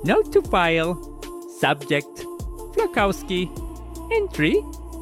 Note to file. Subject, Flakowski. Entry,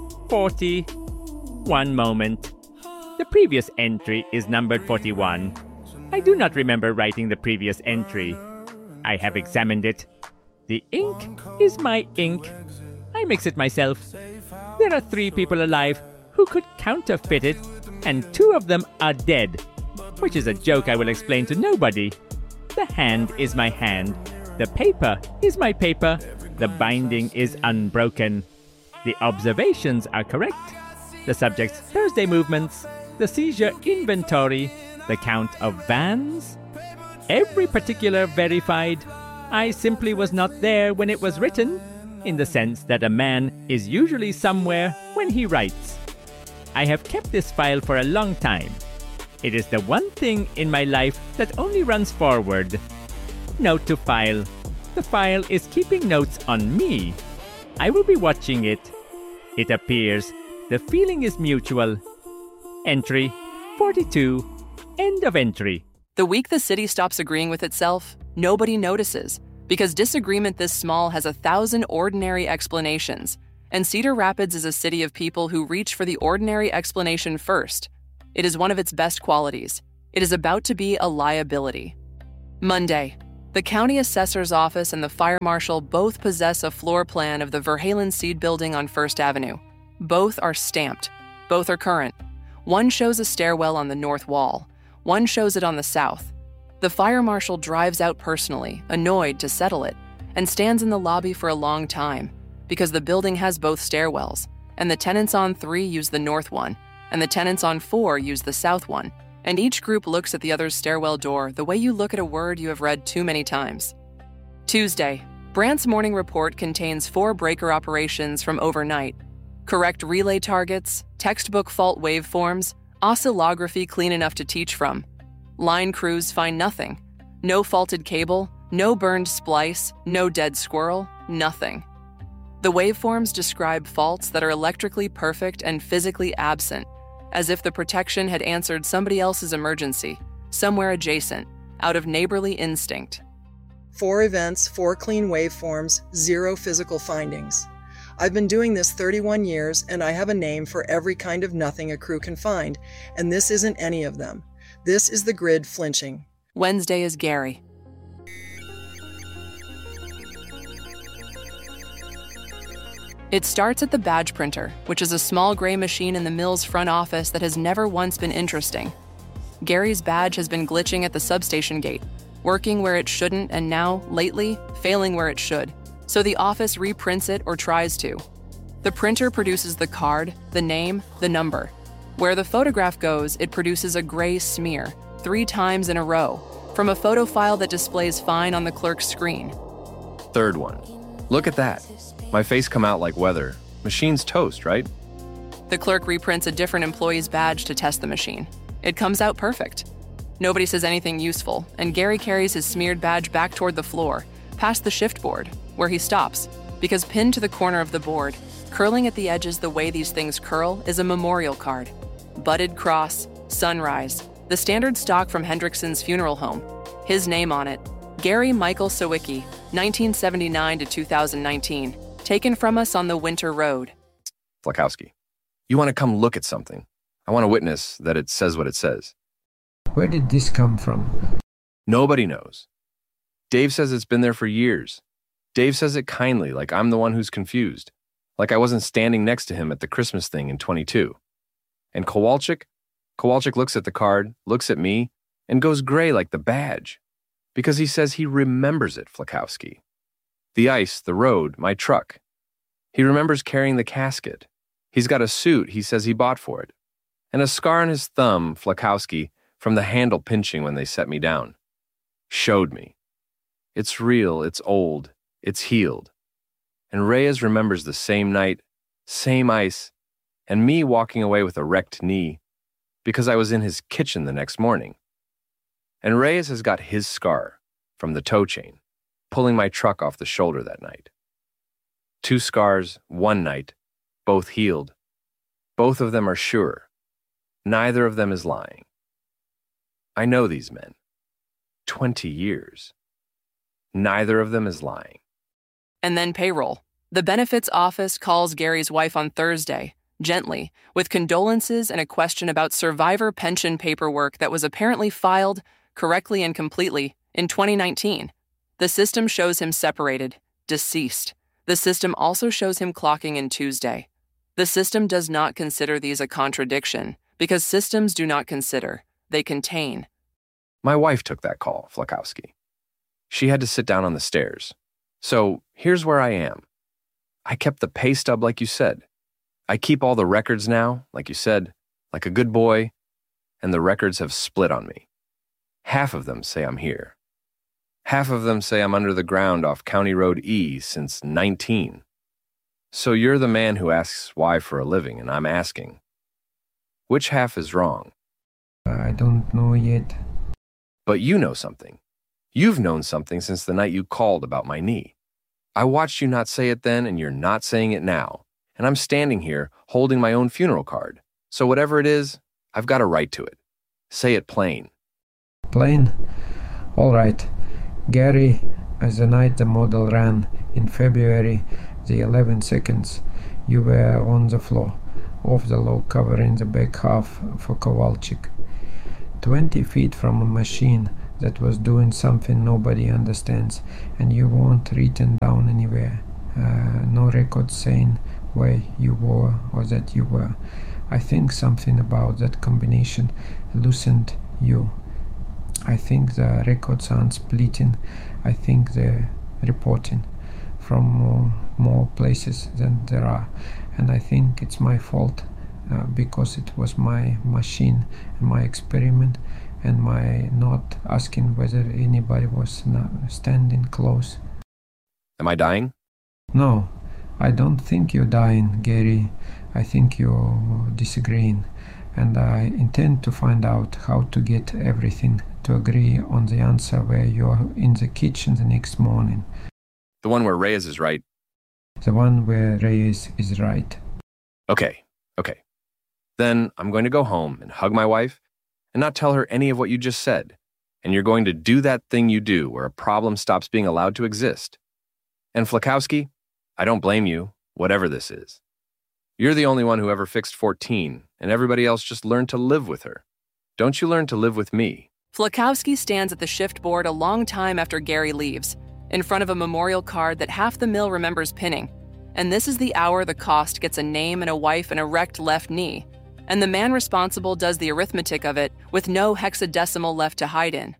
40. One moment. The previous entry is numbered 41. I do not remember writing the previous entry. I have examined it. The ink is my ink. I mix it myself. There are 3 people alive who could counterfeit it, and 2 of them are dead, which is a joke I will explain to nobody. The hand is my hand. The paper is my paper. The binding is unbroken. The observations are correct. The subject's Thursday movements, the seizure inventory, the count of vans. Every particular verified. I simply was not there when it was written, in the sense that a man is usually somewhere when he writes. I have kept this file for a long time. It is the one thing in my life that only runs forward. Note to file. The file is keeping notes on me. I will be watching it. It appears. The feeling is mutual. Entry 42. End of entry. The week the city stops agreeing with itself, nobody notices, because disagreement this small has 1,000 ordinary explanations, and Cedar Rapids is a city of people who reach for the ordinary explanation first. It is one of its best qualities. It is about to be a liability. Monday. The county assessor's office and the fire marshal both possess a floor plan of the Verhalen Seed Building on First Avenue. Both are stamped. Both are current. One shows a stairwell on the north wall. One shows it on the south. The fire marshal drives out personally, annoyed to settle it, and stands in the lobby for a long time, because the building has both stairwells, and the tenants on 3 use the north one, and the tenants on 4 use the south one, and each group looks at the other's stairwell door the way you look at a word you have read too many times. Tuesday. Brandt's morning report contains 4 breaker operations from overnight, correct relay targets, textbook fault waveforms, oscillography clean enough to teach from. Line crews find nothing. No faulted cable, no burned splice, no dead squirrel, nothing. The waveforms describe faults that are electrically perfect and physically absent, as if the protection had answered somebody else's emergency, somewhere adjacent, out of neighborly instinct. 4 events, 4 clean waveforms, 0 physical findings. I've been doing this 31 years, and I have a name for every kind of nothing a crew can find, and this isn't any of them. This is the grid flinching. Wednesday is Gary. It starts at the badge printer, which is a small gray machine in the mill's front office that has never once been interesting. Gary's badge has been glitching at the substation gate, working where it shouldn't, and now, lately, failing where it should. So the office reprints it or tries to. The printer produces the card, the name, the number. Where the photograph goes, it produces a gray smear, 3 times in a row, from a photo file that displays fine on the clerk's screen. Third one. Look at that. My face come out like weather. Machine's toast, right? The clerk reprints a different employee's badge to test the machine. It comes out perfect. Nobody says anything useful, and Gary carries his smeared badge back toward the floor, past the shift board, where he stops, because pinned to the corner of the board, curling at the edges the way these things curl, is a memorial card. Budded cross, sunrise, the standard stock from Hendrickson's funeral home. His name on it, Gary Michael Sawicki, 1979 to 2019, taken from us on the Winter Road. Flakowski, you want to come look at something. I want to witness that it says what it says. Where did this come from? Nobody knows. Dave says it's been there for years. Dave says it kindly, like I'm the one who's confused. Like I wasn't standing next to him at the Christmas thing in 22. And Kowalczyk looks at the card, looks at me, and goes gray like the badge. Because he says he remembers it, Flakowski. The ice, the road, my truck. He remembers carrying the casket. He's got a suit he says he bought for it. And a scar on his thumb, Flakowski, from the handle pinching when they set me down. Showed me. It's real, it's old, it's healed. And Reyes remembers the same night, same ice, and me walking away with a wrecked knee because I was in his kitchen the next morning. And Reyes has got his scar from the tow chain, pulling my truck off the shoulder that night. 2 scars, 1 night, both healed. Both of them are sure. Neither of them is lying. I know these men. 20 years. Neither of them is lying. And then payroll. The benefits office calls Gary's wife on Thursday, gently, with condolences and a question about survivor pension paperwork that was apparently filed, correctly and completely, in 2019. The system shows him separated, deceased. The system also shows him clocking in Tuesday. The system does not consider these a contradiction, because systems do not consider, they contain. My wife took that call, Flakowski. She had to sit down on the stairs. So here's where I am. I kept the pay stub like you said. I keep all the records now, like you said, like a good boy, and the records have split on me. Half of them say I'm here. Half of them say I'm under the ground off County Road E since 19. So you're the man who asks why for a living, and I'm asking, which half is wrong? I don't know yet. But you know something. You've known something since the night you called about my knee. I watched you not say it then, and you're not saying it now. And I'm standing here holding my own funeral card. So whatever it is, I've got a right to it. Say it plain. Plain? All right. Gary, as the night the model ran in February, the 11 seconds, you were on the floor, off the log cover in the back half for Kowalczyk. 20 feet from a machine that was doing something nobody understands, and you weren't written down anywhere. No record saying where you were or that you were. I think something about that combination loosened you. I think the records aren't splitting. I think they're reporting from more places than there are. And I think it's my fault because it was my machine and my experiment and my not asking whether anybody was standing close. Am I dying? No, I don't think you're dying, Gary. I think you're disagreeing. And I intend to find out how to get everything to agree on the answer where you're in the kitchen the next morning. The one where Reyes is right. The one where Reyes is right. Okay. Then I'm going to go home and hug my wife and not tell her any of what you just said. And you're going to do that thing you do where a problem stops being allowed to exist. And Flakowski, I don't blame you, whatever this is. You're the only one who ever fixed 14, and everybody else just learned to live with her. Don't you learn to live with me? Flakowski stands at the shift board a long time after Gary leaves, in front of a memorial card that half the mill remembers pinning. And this is the hour the cost gets a name and a wife and a wrecked left knee. And the man responsible does the arithmetic of it with no hexadecimal left to hide in.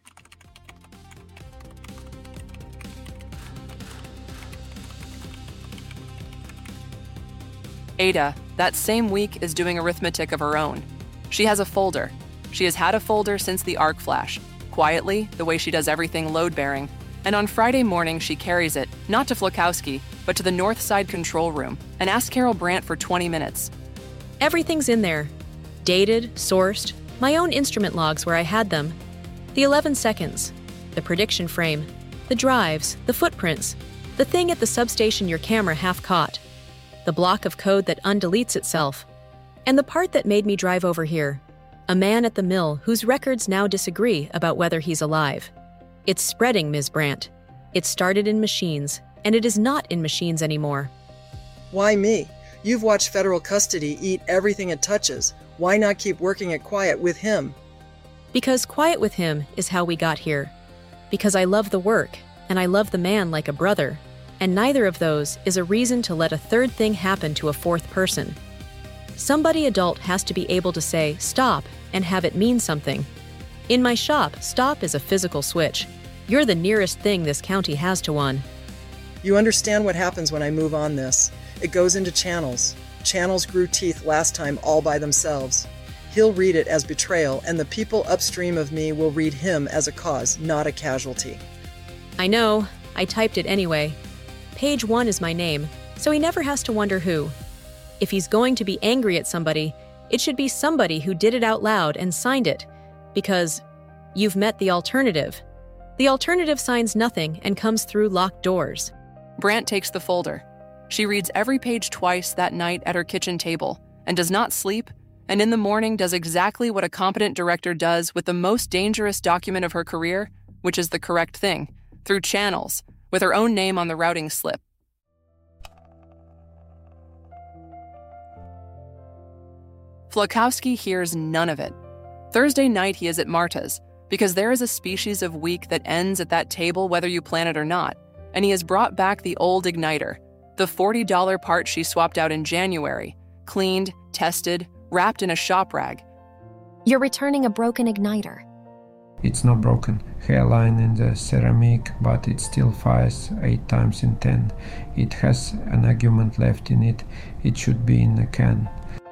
Ada, that same week, is doing arithmetic of her own. She has a folder. She has had a folder since the arc flash, quietly, the way she does everything load-bearing. And on Friday morning, she carries it, not to Flakowski, but to the North Side control room, and asks Carol Brandt for 20 minutes. Everything's in there. Dated, sourced, my own instrument logs where I had them. The 11 seconds, the prediction frame, the drives, the footprints, the thing at the substation your camera half caught, the block of code that undeletes itself, and the part that made me drive over here. A man at the mill whose records now disagree about whether he's alive. It's spreading, Ms. Brandt. It started in machines, and it is not in machines anymore. Why me? You've watched federal custody eat everything it touches. Why not keep working it quiet with him? Because quiet with him is how we got here. Because I love the work, and I love the man like a brother, and neither of those is a reason to let a third thing happen to a fourth person. Somebody adult has to be able to say, stop, and have it mean something. In my shop, stop is a physical switch. You're the nearest thing this county has to one. You understand what happens when I move on this. It goes into channels. Channels grew teeth last time all by themselves. He'll read it as betrayal, and the people upstream of me will read him as a cause, not a casualty. I know. I typed it anyway. Page 1 is my name, so he never has to wonder who. If he's going to be angry at somebody, it should be somebody who did it out loud and signed it, because you've met the alternative. The alternative signs nothing and comes through locked doors. Brandt takes the folder. She reads every page twice that night at her kitchen table and does not sleep, and in the morning does exactly what a competent director does with the most dangerous document of her career, which is the correct thing, through channels, with her own name on the routing slip. Flakowski hears none of it. Thursday night he is at Marta's, because there is a species of week that ends at that table whether you plan it or not, and he has brought back the old igniter, the $40 part she swapped out in January, cleaned, tested, wrapped in a shop rag. You're returning a broken igniter. It's not broken. Hairline in the ceramic, but it still fires 8 times in 10. It has an argument left in it. It should be in a can.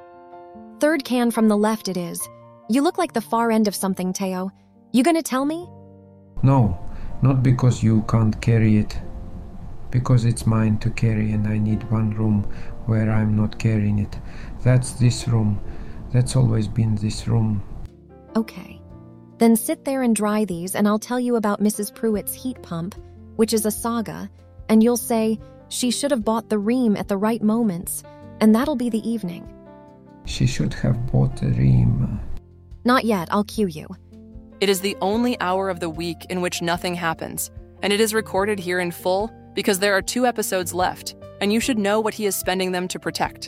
Third can from the left it is. You look like the far end of something, Teo. You gonna tell me? No, not because you can't carry it. Because it's mine to carry and I need one room where I'm not carrying it. That's this room. That's always been this room. Okay. Then sit there and dry these and I'll tell you about Mrs. Pruitt's heat pump, which is a saga, and you'll say, she should have bought the ream at the right moments, and that'll be the evening. She should have bought the ream. Not yet, I'll cue you. It is the only hour of the week in which nothing happens, and it is recorded here in full because there are 2 episodes left, and you should know what he is spending them to protect.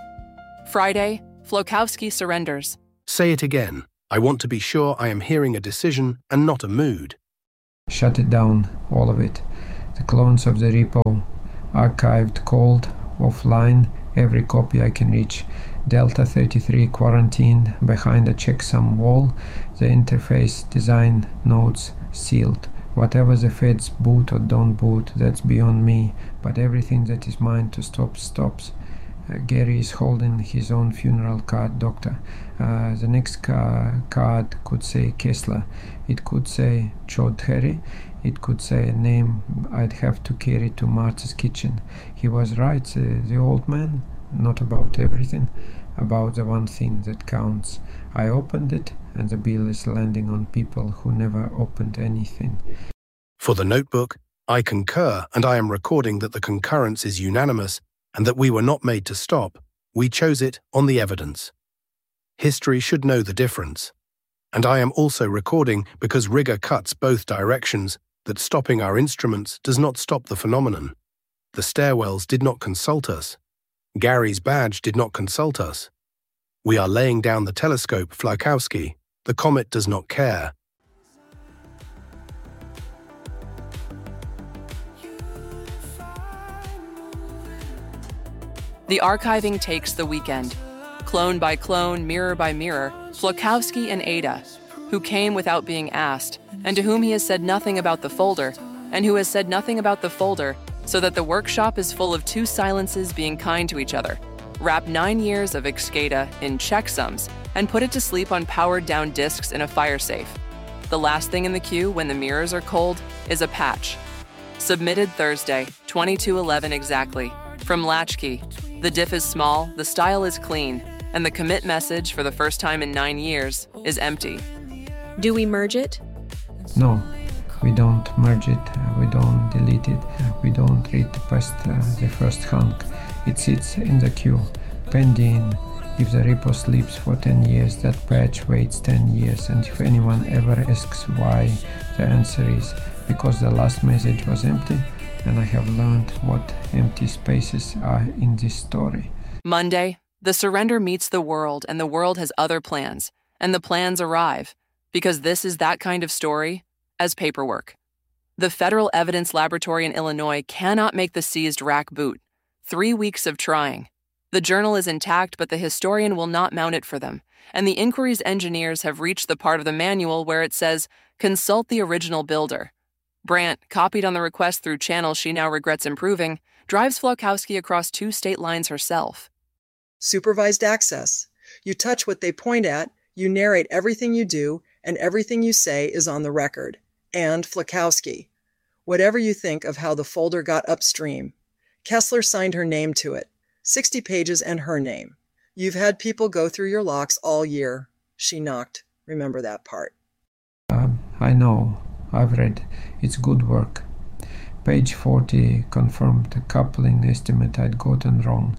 Friday, Flakowski surrenders. Say it again. I want to be sure I am hearing a decision and not a mood. Shut it down, all of it. The clones of the repo, archived, cold, offline, every copy I can reach. Delta 33 quarantined behind a checksum wall. The interface design nodes sealed. Whatever the feds boot or don't boot, that's beyond me. But everything that is mine to stop stops. Gary is holding his own funeral card, doctor. The next card could say Kessler. It could say Chaudhary. It could say a name I'd have to carry to Martha's kitchen. He was right, the old man. Not about everything, about the one thing that counts. I opened it, and the bill is landing on people who never opened anything. For the notebook, I concur, and I am recording that the concurrence is unanimous and that we were not made to stop. We chose it on the evidence. History should know the difference. And I am also recording because rigor cuts both directions, that stopping our instruments does not stop the phenomenon. The stairwells did not consult us. Gary's badge did not consult us. We are laying down the telescope, Flakowski. The comet does not care. The archiving takes the weekend. Clone by clone, mirror by mirror, Flakowski and Ada, who came without being asked, and to whom he has said nothing about the folder, and who has said nothing about the folder, so that the workshop is full of 2 silences being kind to each other. Wrap 9 years of Excada in checksums and put it to sleep on powered-down discs in a fire safe. The last thing in the queue when the mirrors are cold is a patch. Submitted Thursday, 22/11 exactly, from Latchkey. The diff is small, the style is clean, and the commit message for the first time in 9 years is empty. Do we merge it? No, we don't merge it, we don't delete it, we don't read past the first hunk. It sits in the queue, pending. If the repo sleeps for 10 years, that patch waits 10 years, and if anyone ever asks why, the answer is because the last message was empty, and I have learned what empty spaces are in this story. Monday, the surrender meets the world, and the world has other plans, and the plans arrive, because this is that kind of story as paperwork. The Federal Evidence Laboratory in Illinois cannot make the seized rack boot. 3 weeks of trying. The journal is intact, but the historian will not mount it for them, and the inquiry's engineers have reached the part of the manual where it says, consult the original builder. Brandt, copied on the request through channels she now regrets improving, drives Flakowski across 2 state lines herself. Supervised access. You touch what they point at, you narrate everything you do, and everything you say is on the record. And Flakowski. Whatever you think of how the folder got upstream, Kessler signed her name to it. 60 pages and her name. You've had people go through your locks all year. She knocked. Remember that part. I know. I've read. It's good work. Page 40 confirmed the coupling estimate I'd gotten wrong.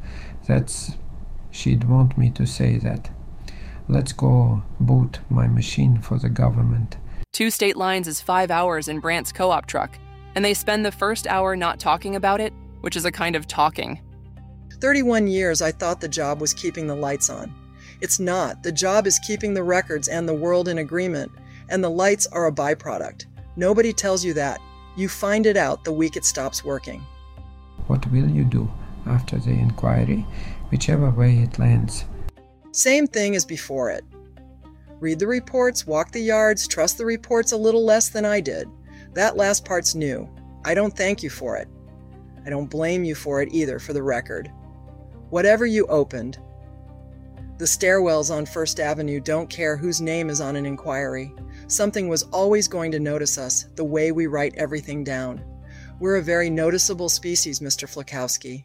She'd want me to say that. Let's go boot my machine for the government. 2 state lines is 5 hours in Brandt's co-op truck, and they spend the first hour not talking about it, which is a kind of talking. 31 years I thought the job was keeping the lights on. It's not. The job is keeping the records and the world in agreement, and the lights are a byproduct. Nobody tells you that. You find it out the week it stops working. What will you do after the inquiry, whichever way it lands? Same thing as before it. Read the reports, walk the yards, trust the reports a little less than I did. That last part's new. I don't thank you for it. I don't blame you for it either, for the record. Whatever you opened, the stairwells on First Avenue don't care whose name is on an inquiry. Something was always going to notice us, the way we write everything down. We're a very noticeable species, Mr. Flakowski.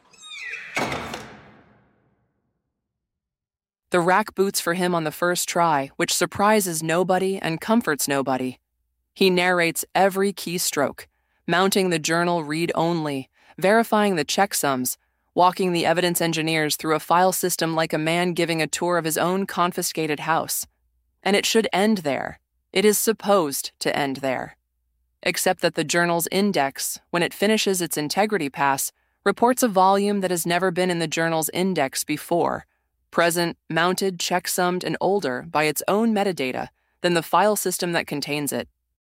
The rack boots for him on the first try, which surprises nobody and comforts nobody. He narrates every keystroke, mounting the journal read-only, verifying the checksums, walking the evidence engineers through a file system like a man giving a tour of his own confiscated house. And it should end there. It is supposed to end there. Except that the journal's index, when it finishes its integrity pass, reports a volume that has never been in the journal's index before, present, mounted, checksummed, and older by its own metadata than the file system that contains it.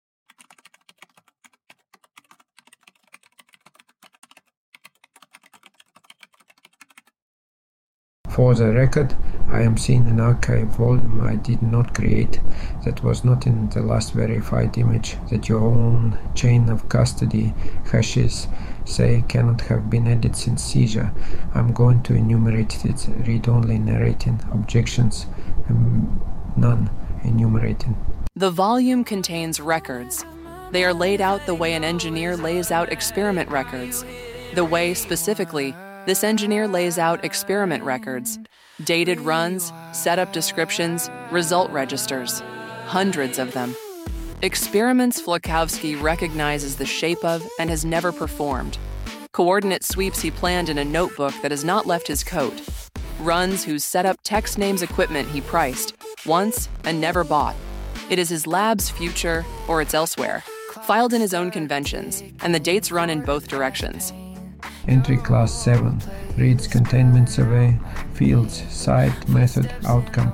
For the record, I am seeing an archive volume I did not create, that was not in the last verified image, that your own chain of custody hashes say cannot have been added since seizure. I'm going to enumerate its read-only narrating objections, none enumerating. The volume contains records. They are laid out the way an engineer lays out experiment records. The way, specifically, this engineer lays out experiment records, dated runs, setup descriptions, result registers, hundreds of them. Experiments Flakowski recognizes the shape of and has never performed. Coordinate sweeps he planned in a notebook that has not left his coat. Runs whose setup text names equipment he priced, once and never bought. It is his lab's future, or it's elsewhere, filed in his own conventions, and the dates run in both directions. Entry Class 7 reads containment survey, fields, site, method, outcome.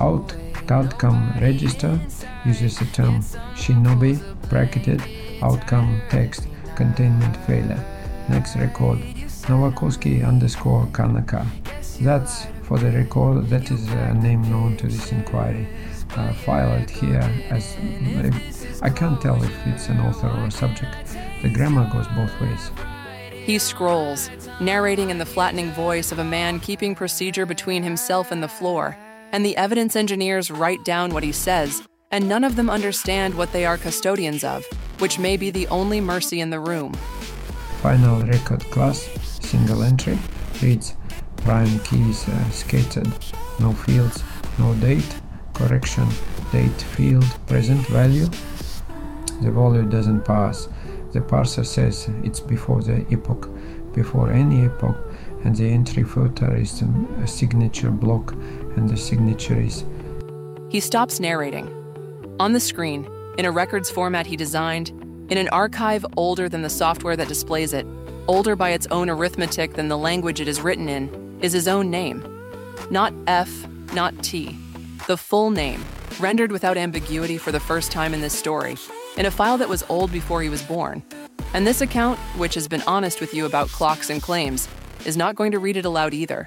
Outcome register uses the term Shinobi, bracketed, outcome text, containment failure. Next record, Novakoski _ Kanaka. That's, for the record, that is a name known to this inquiry. File it here as, I can't tell if it's an author or a subject. The grammar goes both ways. He scrolls, narrating in the flattening voice of a man keeping procedure between himself and the floor, and the evidence engineers write down what he says, and none of them understand what they are custodians of, which may be the only mercy in the room. Final record class, single entry, reads prime keys scattered, no fields, no date, correction, date, field, present value. The value doesn't pass. The parser says it's before the epoch, before any epoch, and the entry footer is a signature block, and the signature is... He stops narrating. On the screen, in a records format he designed, in an archive older than the software that displays it, older by its own arithmetic than the language it is written in, is his own name. Not F, not T. The full name, rendered without ambiguity for the first time in this story, in a file that was old before he was born. And this account, which has been honest with you about clocks and claims, is not going to read it aloud either.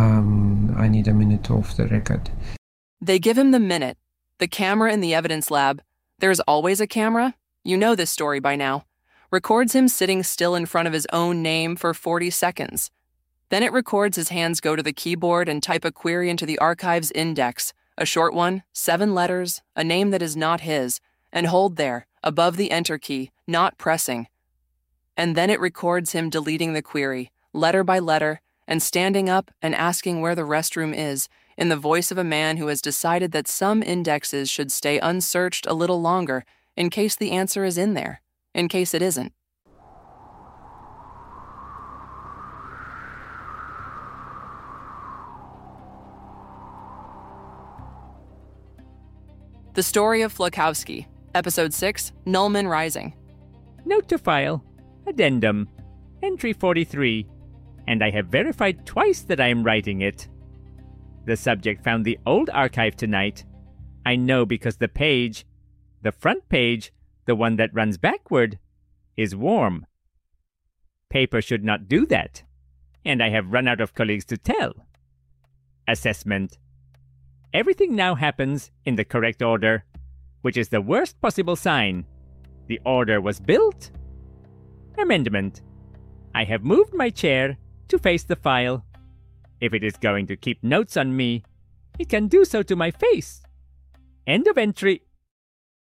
I need a minute off the record. They give him the minute. The camera in the evidence lab, there's always a camera, you know this story by now, records him sitting still in front of his own name for 40 seconds. Then it records his hands go to the keyboard and type a query into the archive's index, a short one, 7 letters, a name that is not his, and hold there, above the enter key, not pressing. And then it records him deleting the query, letter by letter, and standing up and asking where the restroom is, in the voice of a man who has decided that some indexes should stay unsearched a little longer, in case the answer is in there, in case it isn't. The Story of Flakowski, Episode 6, Nullman Rising. Note to file. Addendum. Entry 43. And I have verified twice that I am writing it. The subject found the old archive tonight. I know because the page, the front page, the one that runs backward, is warm. Paper should not do that. And I have run out of colleagues to tell. Assessment. Everything now happens in the correct order, which is the worst possible sign. The order was built. Amendment. I have moved my chair to face the file. If it is going to keep notes on me, it can do so to my face. End of entry.